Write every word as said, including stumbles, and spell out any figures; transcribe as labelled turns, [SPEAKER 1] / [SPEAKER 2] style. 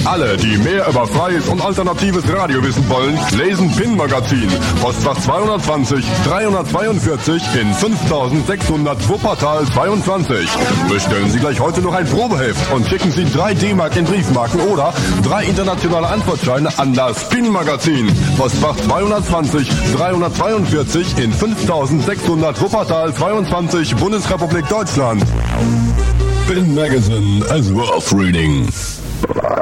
[SPEAKER 1] Alle, die mehr über freies und alternatives Radio wissen wollen, lesen Pin Magazin. Postfach zweihundertzwanzig dreihundertzweiundvierzig in fünftausendsechshundert Wuppertal zweiundzwanzig. Bestellen Sie gleich heute noch ein Probeheft und schicken Sie drei D-Mark in Briefmarken oder drei internationale Antwortscheine an das Pin Magazin. Postfach zweihundertzwanzig dreihundertzweiundvierzig in fünftausendsechshundert Wuppertal zweiundzwanzig, Bundesrepublik Deutschland. Pin Magazine as worth reading.